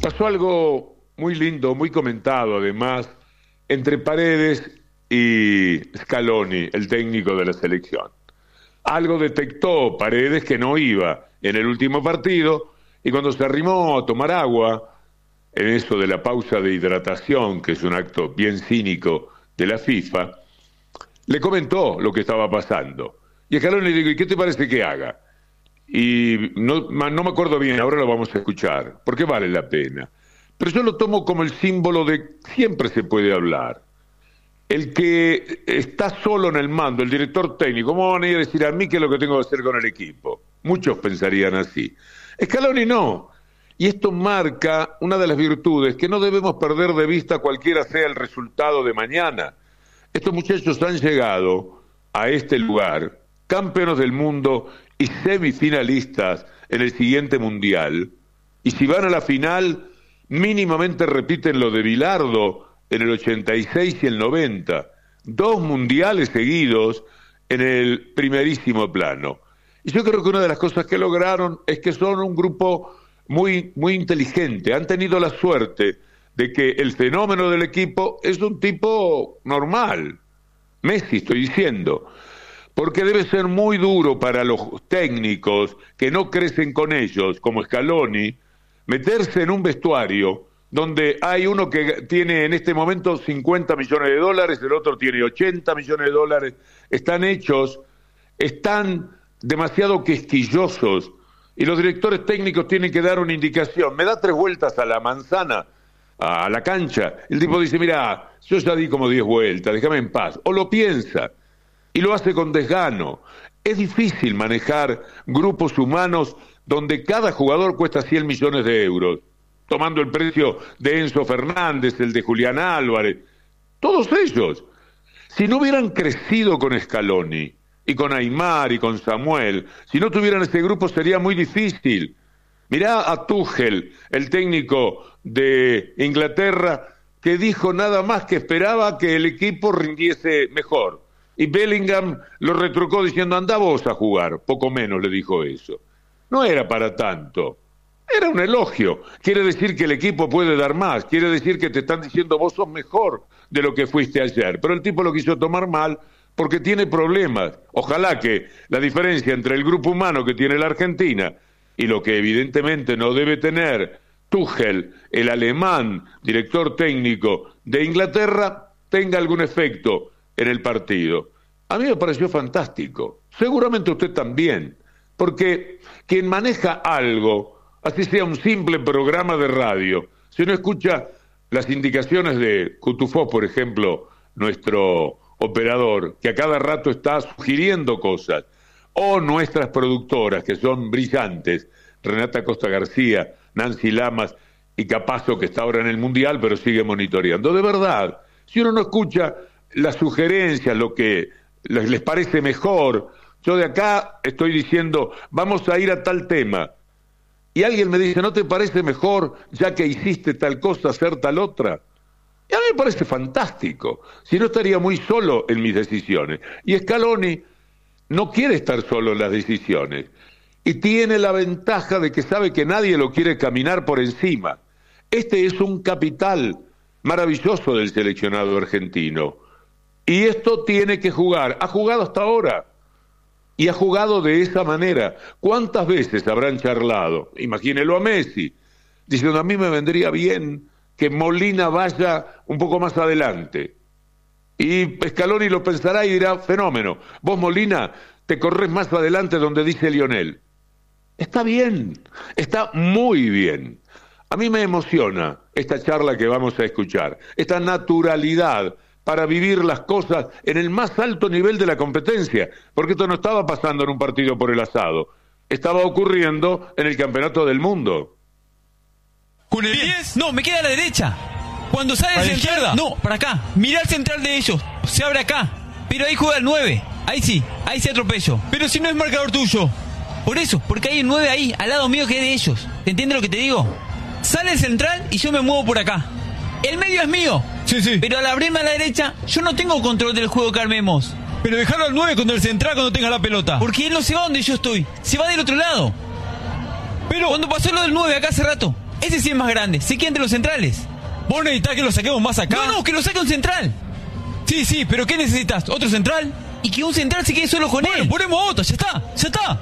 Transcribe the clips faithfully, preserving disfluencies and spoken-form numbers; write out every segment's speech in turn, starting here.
pasó algo muy lindo, muy comentado además, entre Paredes y Scaloni, el técnico de la selección. Algo detectó Paredes que no iba en el último partido, y cuando se arrimó a tomar agua, en eso de la pausa de hidratación, que es un acto bien cínico de la FIFA, le comentó lo que estaba pasando. Y Scaloni le dijo: ¿y qué te parece que haga? Y no, no me acuerdo bien, ahora lo vamos a escuchar, porque vale la pena. Pero yo lo tomo como el símbolo de siempre se puede hablar. El que está solo en el mando, el director técnico, ¿cómo van a ir a decir a mí qué es lo que tengo que hacer con el equipo? Muchos pensarían así. Scaloni no. Y esto marca una de las virtudes, que no debemos perder de vista cualquiera sea el resultado de mañana. Estos muchachos han llegado a este lugar, campeones del mundo y semifinalistas en el siguiente mundial, y si van a la final, mínimamente repiten lo de Bilardo en el ochenta y seis y el noventa, dos mundiales seguidos en el primerísimo plano. Y yo creo que una de las cosas que lograron es que son un grupo muy, muy inteligente, han tenido la suerte de que el fenómeno del equipo es un tipo normal, Messi estoy diciendo, porque debe ser muy duro para los técnicos que no crecen con ellos, como Scaloni, meterse en un vestuario donde hay uno que tiene en este momento cincuenta millones de dólares, el otro tiene ochenta millones de dólares, están hechos, están demasiado quisquillosos, y los directores técnicos tienen que dar una indicación. Me da tres vueltas a la manzana, a la cancha, el tipo dice: mira, yo ya di como diez vueltas, déjame en paz, o lo piensa, y lo hace con desgano. Es difícil manejar grupos humanos donde cada jugador cuesta cien millones de euros, tomando el precio de Enzo Fernández, el de Julián Álvarez, todos ellos. Si no hubieran crecido con Scaloni, y con Aimar, y con Samuel, si no tuvieran ese grupo sería muy difícil. Mirá a Tuchel, el técnico de Inglaterra, que dijo nada más que esperaba que el equipo rindiese mejor. Y Bellingham lo retrucó diciendo: anda vos a jugar, poco menos le dijo eso. No era para tanto, era un elogio. Quiere decir que el equipo puede dar más, quiere decir que te están diciendo: vos sos mejor de lo que fuiste ayer. Pero el tipo lo quiso tomar mal porque tiene problemas. Ojalá que la diferencia entre el grupo humano que tiene la Argentina y lo que evidentemente no debe tener Tuchel, el alemán, director técnico de Inglaterra, tenga algún efecto en el partido. A mí me pareció fantástico, seguramente usted también, porque quien maneja algo, así sea un simple programa de radio, si uno escucha las indicaciones de Cutufós, por ejemplo, nuestro operador, que a cada rato está sugiriendo cosas, o nuestras productoras, que son brillantes, Renata Costa García, Nancy Lamas y Capazo, que está ahora en el Mundial, pero sigue monitoreando. De verdad, si uno no escucha las sugerencias, lo que les, les parece mejor, yo de acá estoy diciendo, vamos a ir a tal tema, y alguien me dice: ¿no te parece mejor, ya que hiciste tal cosa, hacer tal otra? Y a mí me parece fantástico, si no estaría muy solo en mis decisiones. Y Scaloni no quiere estar solo en las decisiones, y tiene la ventaja de que sabe que nadie lo quiere caminar por encima. Este es un capital maravilloso del seleccionado argentino, y esto tiene que jugar. Ha jugado hasta ahora, y ha jugado de esa manera. ¿Cuántas veces habrán charlado? Imagínelo a Messi, diciendo: a mí me vendría bien que Molina vaya un poco más adelante. Y Scaloni lo pensará y dirá: fenómeno, vos Molina te corres más adelante donde dice Lionel. Está bien, está muy bien. A mí me emociona esta charla que vamos a escuchar, esta naturalidad para vivir las cosas en el más alto nivel de la competencia, porque esto no estaba pasando en un partido por el asado, estaba ocurriendo en el Campeonato del Mundo. ¿Con el diez? No, me queda a la derecha. Cuando sale el central, no, para acá. Mirá el central de ellos, se abre acá. Pero ahí juega el nueve. Ahí sí, ahí se atropello. Pero si no es marcador tuyo. Por eso, porque hay el nueve ahí, al lado mío, que es de ellos. ¿Te entiendes lo que te digo? Sale el central y yo me muevo por acá. El medio es mío. Sí, sí. Pero al abrirme a la derecha, yo no tengo control del juego que armemos. Pero dejarlo al nueve contra el central cuando tenga la pelota. Porque él no se va donde yo estoy, se va del otro lado. Pero cuando pasó lo del nueve acá hace rato, Ese sí es más grande, se queda entre los centrales. ¿Vos necesitás que lo saquemos más acá? No, no, que lo saque un central. Sí, sí, pero ¿qué necesitas? ¿Otro central? Y que un central se quede solo con bueno, él. Ponemos otro, ya está, ya está.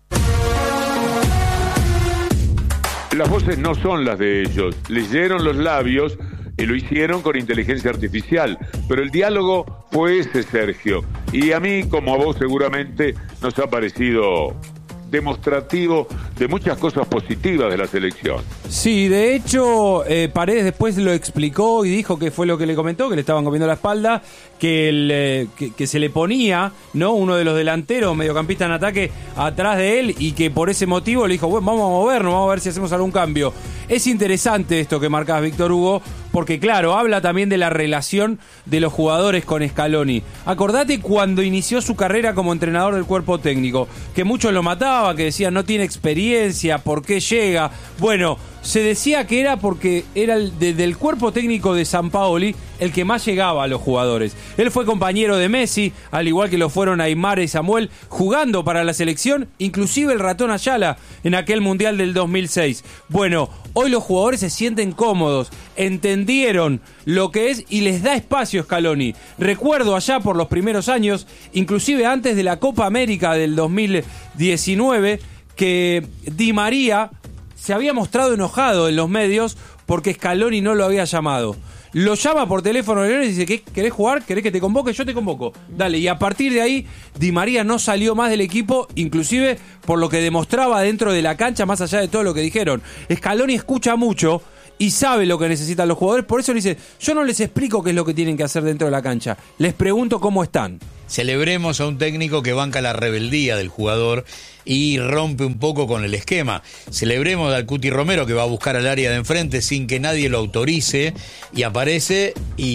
Las voces no son las de ellos. Leyeron los labios y lo hicieron con inteligencia artificial. Pero el diálogo fue ese, Sergio. Y a mí, como a vos seguramente, nos ha parecido demostrativo de muchas cosas positivas de la selección. Sí, de hecho, eh, Paredes después lo explicó y dijo que fue lo que le comentó, que le estaban comiendo la espalda, que, el, eh, que, que se le ponía, ¿no?, uno de los delanteros, mediocampistas en ataque, atrás de él, y que por ese motivo le dijo, bueno, vamos a movernos, vamos a ver si hacemos algún cambio. Es interesante esto que marcás, Víctor Hugo, porque claro, habla también de la relación de los jugadores con Scaloni. Acordate cuando inició su carrera como entrenador del cuerpo técnico, que muchos lo mataban, que decían no tiene experiencia, ¿por qué llega? Bueno, se decía que era porque era el de, del cuerpo técnico de Sampaoli el que más llegaba a los jugadores. Él fue compañero de Messi, al igual que lo fueron Aimar y Samuel, jugando para la selección, inclusive el Ratón Ayala en aquel Mundial del dos mil seis. Bueno, hoy los jugadores se sienten cómodos, entendieron lo que es y les da espacio Scaloni. Recuerdo allá por los primeros años, inclusive antes de la Copa América del dos mil diecinueve, que Di María se había mostrado enojado en los medios porque Scaloni no lo había llamado. Lo llama por teléfono a Leones y dice, ¿qué, ¿querés jugar? ¿Querés que te convoque? Yo te convoco. Dale, y a partir de ahí, Di María no salió más del equipo, inclusive por lo que demostraba dentro de la cancha, más allá de todo lo que dijeron. Scaloni escucha mucho y sabe lo que necesitan los jugadores, por eso le dice, yo no les explico qué es lo que tienen que hacer dentro de la cancha, les pregunto cómo están. Celebremos a un técnico que banca la rebeldía del jugador y rompe un poco con el esquema. Celebremos al Cuti Romero, que va a buscar al área de enfrente sin que nadie lo autorice y aparece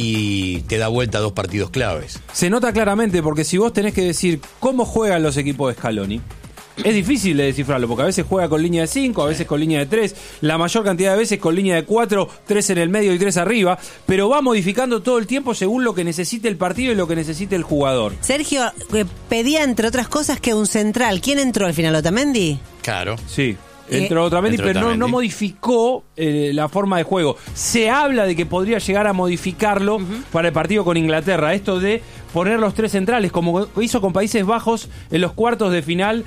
y te da vuelta a dos partidos claves. Se nota claramente, porque si vos tenés que decir cómo juegan los equipos de Scaloni, es difícil de descifrarlo, porque a veces juega con línea de cinco, a veces con línea de tres, la mayor cantidad de veces con línea de cuatro, tres en el medio y tres arriba, pero va modificando todo el tiempo según lo que necesite el partido y lo que necesite el jugador. Sergio, eh, pedía entre otras cosas que un central. ¿Quién entró al final? ¿Otamendi? Claro. Sí. Entró Otamendi, pero no, no modificó eh, la forma de juego. Se habla de que podría llegar a modificarlo uh-huh. para el partido con Inglaterra. Esto de poner los tres centrales, como hizo con Países Bajos en los cuartos de final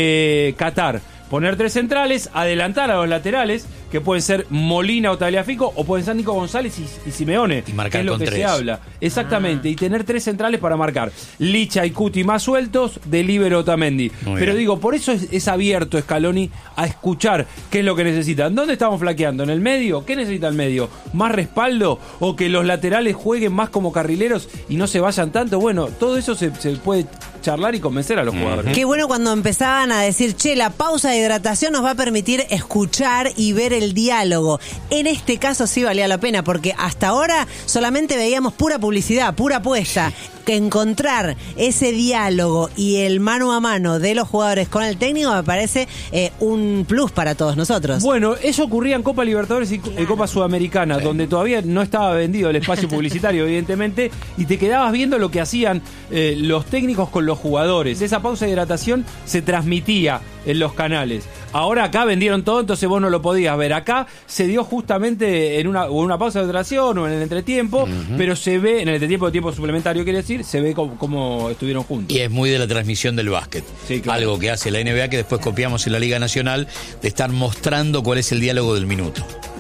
de Qatar. Poner tres centrales, adelantar a los laterales, que pueden ser Molina o Tagliafico, o pueden ser Nico González y, y Simeone, y marcar que es lo con que tres. se habla. Exactamente, ah. y tener tres centrales para marcar. Licha y Cuti más sueltos, de líbero Otamendi. Muy Pero bien. digo, por eso es, es abierto Scaloni a escuchar qué es lo que necesitan. ¿Dónde estamos flaqueando? ¿En el medio? ¿Qué necesita el medio? ¿Más respaldo? ¿O que los laterales jueguen más como carrileros y no se vayan tanto? Bueno, todo eso se, se puede charlar y convencer a los jugadores. Qué bueno cuando empezaban a decir, che, la pausa de hidratación nos va a permitir escuchar y ver el diálogo. En este caso sí valía la pena, porque hasta ahora solamente veíamos pura publicidad, pura apuesta. Que encontrar ese diálogo y el mano a mano de los jugadores con el técnico me parece eh, un plus para todos nosotros. Bueno, eso ocurría en Copa Libertadores y claro. Copa Sudamericana, sí. donde todavía no estaba vendido el espacio publicitario, evidentemente, y te quedabas viendo lo que hacían eh, los técnicos con los jugadores. Esa pausa de hidratación se transmitía en los canales. Ahora acá vendieron todo, entonces vos no lo podías ver. Acá se dio justamente en una, una pausa de hidratación o en el entretiempo, uh-huh. pero se ve, en el entretiempo de tiempo suplementario quiere decir, se ve como, como estuvieron juntos. Y es muy de la transmisión del básquet. Sí, claro. Algo que hace la N B A que después copiamos en la Liga Nacional, de estar mostrando cuál es el diálogo del minuto.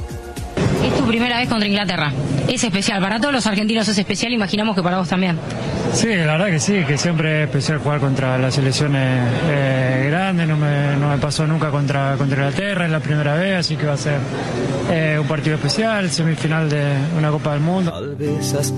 Es tu primera vez contra Inglaterra. Es especial. Para todos los argentinos es especial, imaginamos que para vos también. Sí, la verdad que sí, que siempre es especial jugar contra las selecciones eh, grandes. No me, no me pasó nunca contra, contra Inglaterra, es la primera vez, así que va a ser eh, un partido especial, semifinal de una Copa del Mundo.